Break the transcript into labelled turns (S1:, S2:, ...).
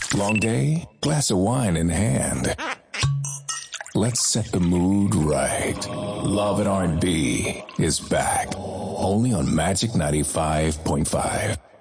S1: Long day? Glass of wine in hand. Let's set the mood right. Love and R&B is back. Only on Magic 95.5.